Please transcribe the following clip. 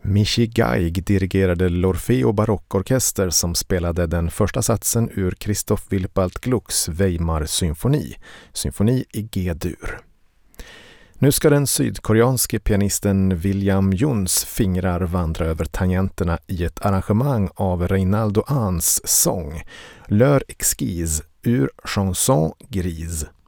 Michi Geig dirigerade l'Orfeo barockorkester som spelade den första satsen ur Christoph Willibald Glucks Weimar-symfoni, symfoni i G-dur. Nu ska den sydkoreanske pianisten William Juns fingrar vandra över tangenterna i ett arrangemang av Reynaldo Ans sång L'heure exquise ur Chanson grise.